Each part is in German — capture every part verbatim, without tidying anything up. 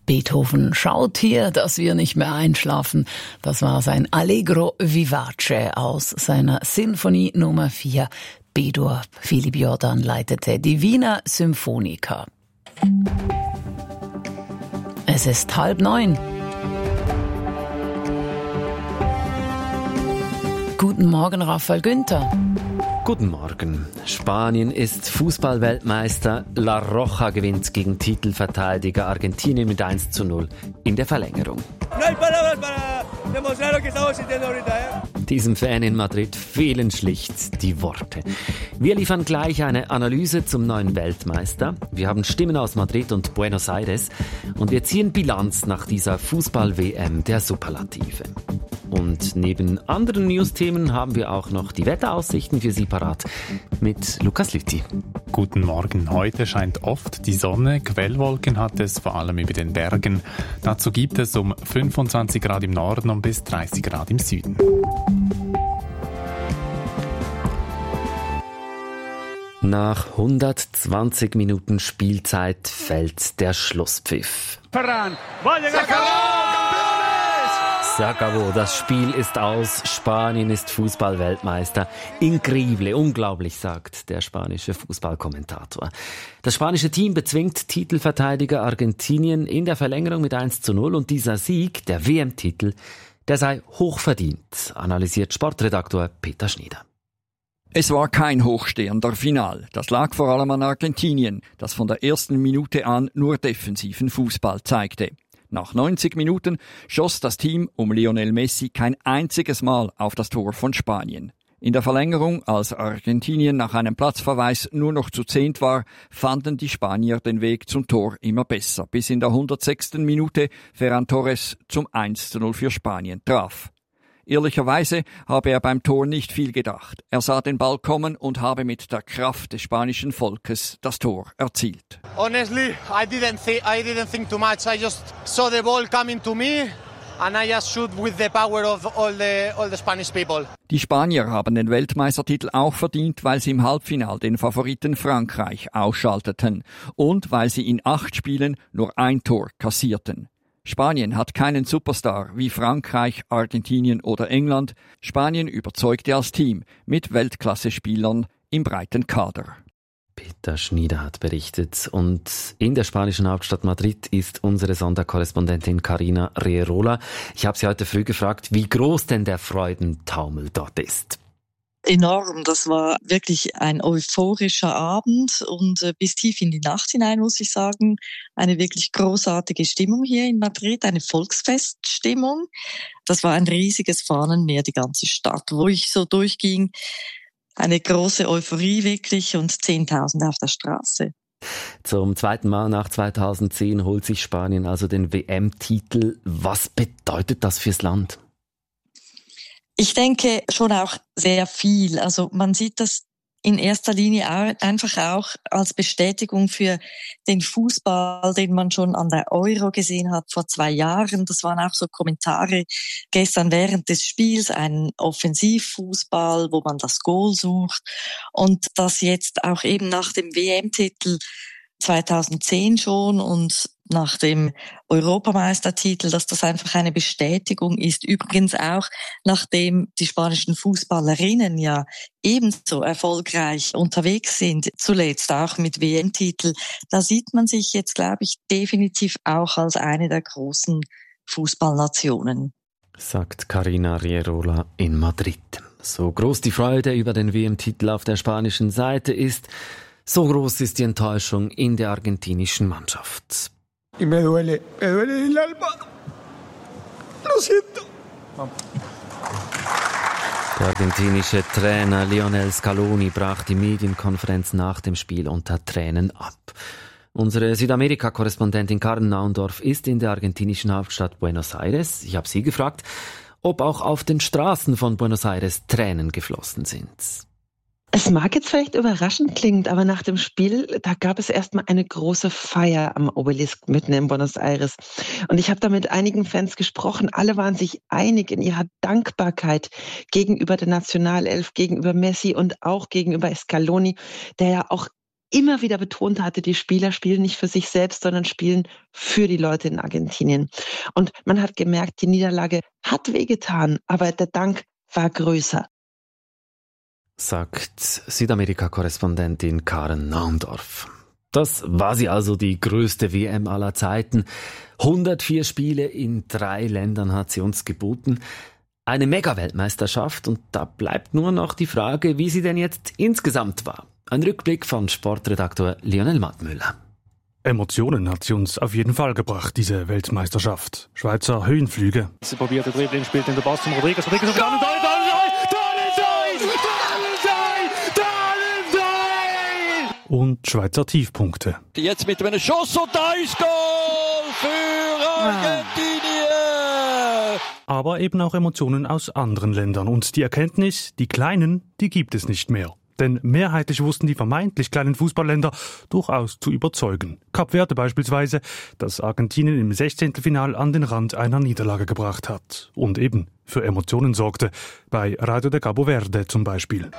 Beethoven schaut hier, dass wir nicht mehr einschlafen. Das war sein Allegro vivace aus seiner Sinfonie Nummer vier. B-Dur. Philipp Jordan leitete die Wiener Symphoniker. Es ist halb neun. Guten Morgen, Raphael Günther. Guten Morgen. Spanien ist Fußballweltmeister. La Roja gewinnt gegen Titelverteidiger Argentinien mit eins zu null in der Verlängerung. Diesem Fan in Madrid fehlen schlicht die Worte. Wir liefern gleich eine Analyse zum neuen Weltmeister. Wir haben Stimmen aus Madrid und Buenos Aires und wir ziehen Bilanz nach dieser Fußball-W M der Superlative. Und neben anderen News-Themen haben wir auch noch die Wetteraussichten für Sie parat mit Lukas Lüthi. Guten Morgen. Heute scheint oft die Sonne. Quellwolken hat es vor allem über den Bergen. Dazu gibt es um fünfundzwanzig Grad im Norden und bis dreißig Grad im Süden. Nach hundertzwanzig Minuten Spielzeit fällt der Schlusspfiff. Ferran, S'acabó, das Spiel ist aus, Spanien ist Fußball-Weltmeister. Increíble, unglaublich, sagt der spanische Fußballkommentator. Das spanische Team bezwingt Titelverteidiger Argentinien in der Verlängerung mit eins zu null und dieser Sieg, der W M-Titel, der sei hochverdient, analysiert Sportredaktor Peter Schnieder. Es war kein hochstehender Final. Das lag vor allem an Argentinien, das von der ersten Minute an nur defensiven Fußball zeigte. Nach neunzig Minuten schoss das Team um Lionel Messi kein einziges Mal auf das Tor von Spanien. In der Verlängerung, als Argentinien nach einem Platzverweis nur noch zu zehnt war, fanden die Spanier den Weg zum Tor immer besser, bis in der hundertsechsten Minute Ferran Torres zum eins zu null für Spanien traf. Ehrlicherweise habe er beim Tor nicht viel gedacht. Er sah den Ball kommen und habe mit der Kraft des spanischen Volkes das Tor erzielt. Honestly, I didn't think I didn't think too much. I just saw the ball coming to me and I just shoot with the power of all the all the Spanish people. Die Spanier haben den Weltmeistertitel auch verdient, weil sie im Halbfinale den Favoriten Frankreich ausschalteten und weil sie in acht Spielen nur ein Tor kassierten. Spanien hat keinen Superstar wie Frankreich, Argentinien oder England. Spanien überzeugte als Team mit Weltklasse-Spielern im breiten Kader. Peter Schnieder hat berichtet. Und in der spanischen Hauptstadt Madrid ist unsere Sonderkorrespondentin Carina Rierola. Ich habe sie heute früh gefragt, wie groß denn der Freudentaumel dort ist. Enorm. Das war wirklich ein euphorischer Abend und äh, bis tief in die Nacht hinein, muss ich sagen, eine wirklich großartige Stimmung hier in Madrid, eine Volksfeststimmung. Das war ein riesiges Fahnenmeer, die ganze Stadt, wo ich so durchging. Eine große Euphorie wirklich und Zehntausende auf der Straße. Zum zweiten Mal nach zweitausendzehn holt sich Spanien also den W M-Titel. Was bedeutet das fürs Land? Ich denke schon auch sehr viel. Also man sieht das in erster Linie auch, einfach auch als Bestätigung für den Fußball, den man schon an der Euro gesehen hat vor zwei Jahren. Das waren auch so Kommentare gestern während des Spiels, ein Offensivfußball, wo man das Goal sucht. Und das jetzt auch eben nach dem W M-Titel zweitausendzehn schon und nach dem Europameistertitel, dass das einfach eine Bestätigung ist. Übrigens auch, nachdem die spanischen Fußballerinnen ja ebenso erfolgreich unterwegs sind, zuletzt auch mit W M-Titel, da sieht man sich jetzt, glaube ich, definitiv auch als eine der großen Fußballnationen. Sagt Carina Rierola in Madrid. So groß die Freude über den W M-Titel auf der spanischen Seite ist, so groß ist die Enttäuschung in der argentinischen Mannschaft. Y me duele, me duele el alma. Lo siento. Der argentinische Trainer Lionel Scaloni brach die Medienkonferenz nach dem Spiel unter Tränen ab. Unsere Südamerika-Korrespondentin Karen Naundorf ist in der argentinischen Hauptstadt Buenos Aires. Ich habe sie gefragt, ob auch auf den Straßen von Buenos Aires Tränen geflossen sind. Es mag jetzt vielleicht überraschend klingen, aber nach dem Spiel, da gab es erstmal eine große Feier am Obelisk mitten in Buenos Aires. Und ich habe da mit einigen Fans gesprochen. Alle waren sich einig in ihrer Dankbarkeit gegenüber der Nationalelf, gegenüber Messi und auch gegenüber Scaloni, der ja auch immer wieder betont hatte, die Spieler spielen nicht für sich selbst, sondern spielen für die Leute in Argentinien. Und man hat gemerkt, die Niederlage hat wehgetan, aber der Dank war größer. Sagt Südamerika-Korrespondentin Karen Naundorf. Das war sie also, die größte W M aller Zeiten. hundertvier Spiele in drei Ländern hat sie uns geboten. Eine Mega-Weltmeisterschaft, und da bleibt nur noch die Frage, wie sie denn jetzt insgesamt war. Ein Rückblick von Sportredaktor Lionel Mattmüller. Emotionen hat sie uns auf jeden Fall gebracht, diese Weltmeisterschaft. Schweizer Höhenflüge. Sie probiert den Dribbling, spielt in der Pass zum Rodriguez. Rodriguez auf Daniel Daniel und Schweizer Tiefpunkte. Jetzt mit einem Schuss und da ist Goal für Argentinien! Aber eben auch Emotionen aus anderen Ländern. Und die Erkenntnis, die Kleinen, die gibt es nicht mehr. Denn mehrheitlich wussten die vermeintlich kleinen Fußballländer durchaus zu überzeugen. Kap Verde beispielsweise, das Argentinien im Sechzehntelfinal an den Rand einer Niederlage gebracht hat. Und eben für Emotionen sorgte. Bei Radio de Cabo Verde zum Beispiel.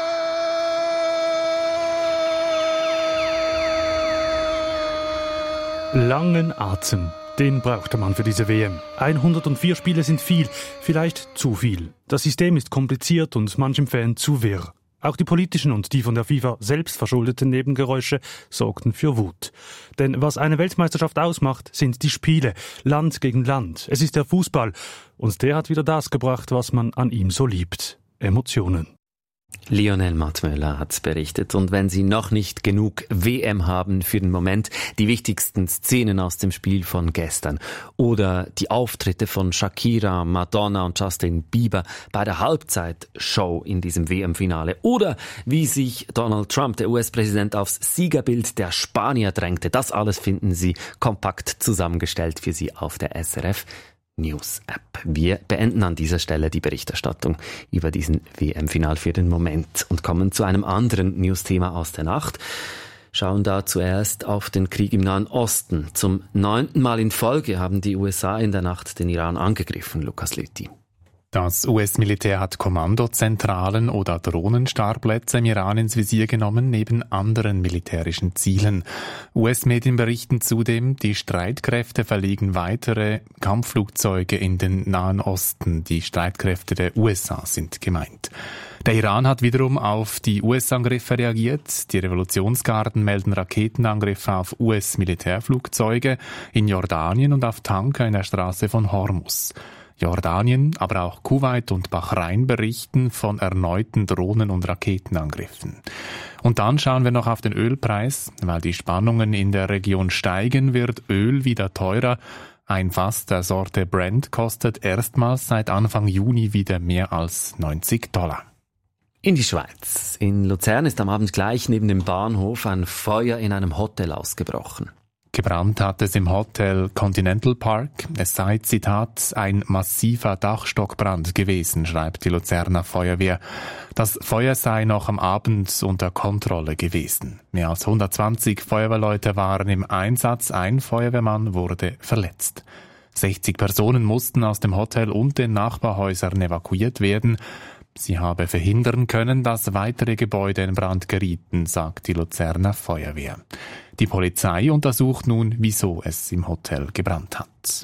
Langen Atem. Den brauchte man für diese W M. hundertvier Spiele sind viel, vielleicht zu viel. Das System ist kompliziert und manchem Fan zu wirr. Auch die politischen und die von der FIFA selbst verschuldeten Nebengeräusche sorgten für Wut. Denn was eine Weltmeisterschaft ausmacht, sind die Spiele, Land gegen Land. Es ist der Fußball. Und der hat wieder das gebracht, was man an ihm so liebt. Emotionen. Lionel Mattmüller hat berichtet. Und wenn Sie noch nicht genug W M haben für den Moment, die wichtigsten Szenen aus dem Spiel von gestern oder die Auftritte von Shakira, Madonna und Justin Bieber bei der Halbzeitshow in diesem W M-Finale oder wie sich Donald Trump, der U S-Präsident, aufs Siegerbild der Spanier drängte, das alles finden Sie kompakt zusammengestellt für Sie auf der S R F News App. Wir beenden an dieser Stelle die Berichterstattung über diesen W M-Final für den Moment und kommen zu einem anderen News-Thema aus der Nacht. Schauen da zuerst auf den Krieg im Nahen Osten. Zum neunten Mal in Folge haben die U S A in der Nacht den Iran angegriffen, Lukas Lüthi. Das U S-Militär hat Kommandozentralen oder Drohnenstartplätze im Iran ins Visier genommen, neben anderen militärischen Zielen. U S-Medien berichten zudem, die Streitkräfte verlegen weitere Kampfflugzeuge in den Nahen Osten. Die Streitkräfte der U S A sind gemeint. Der Iran hat wiederum auf die U S-Angriffe reagiert. Die Revolutionsgarden melden Raketenangriffe auf U S-Militärflugzeuge in Jordanien und auf Tanker in der Straße von Hormuz. Jordanien, aber auch Kuwait und Bahrain berichten von erneuten Drohnen- und Raketenangriffen. Und dann schauen wir noch auf den Ölpreis. Weil die Spannungen in der Region steigen, wird Öl wieder teurer. Ein Fass der Sorte Brent kostet erstmals seit Anfang Juni wieder mehr als neunzig Dollar. In die Schweiz. In Luzern ist am Abend gleich neben dem Bahnhof ein Feuer in einem Hotel ausgebrochen. Gebrannt hat es im Hotel Continental Park. Es sei, Zitat, ein massiver Dachstockbrand gewesen, schreibt die Luzerner Feuerwehr. Das Feuer sei noch am Abend unter Kontrolle gewesen. Mehr als hundertzwanzig Feuerwehrleute waren im Einsatz, ein Feuerwehrmann wurde verletzt. sechzig Personen mussten aus dem Hotel und den Nachbarhäusern evakuiert werden. Sie habe verhindern können, dass weitere Gebäude in Brand gerieten, sagt die Luzerner Feuerwehr. Die Polizei untersucht nun, wieso es im Hotel gebrannt hat.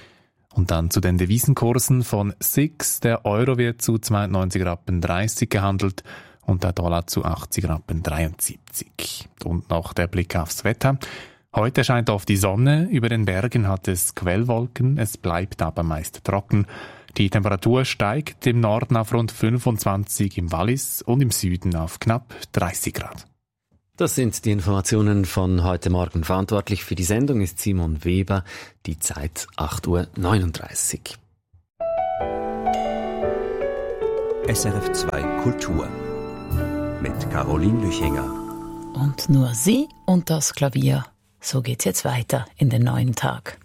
Und dann zu den Devisenkursen von S I X. Der Euro wird zu zweiundneunzig Rappen dreißig gehandelt und der Dollar zu achtzig Rappen dreiundsiebzig. Und noch der Blick aufs Wetter. Heute scheint oft die Sonne, über den Bergen hat es Quellwolken, es bleibt aber meist trocken. Die Temperatur steigt im Norden auf rund fünfundzwanzig, im Wallis und im Süden auf knapp dreißig Grad. Das sind die Informationen von heute Morgen. Verantwortlich für die Sendung ist Simon Weber. Die Zeit acht Uhr neununddreißig. S R F zwei Kultur mit Caroline Lüchinger. Und nur Sie und das Klavier. So geht's jetzt weiter in den neuen Tag.